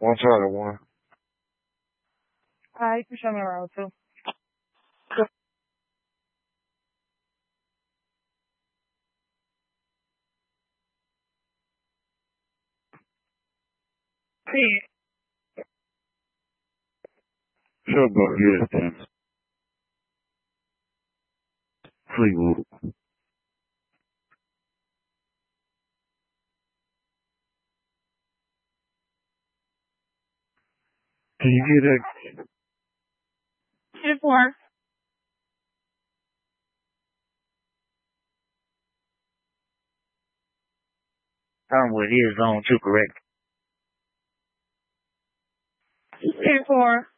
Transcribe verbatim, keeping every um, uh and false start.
One side of one. Alright, you can show me around too. See. Sure, but yes, then. Fleetwood. Can you hear that? Ten four. Somewhere is zone two, correct? Ten four.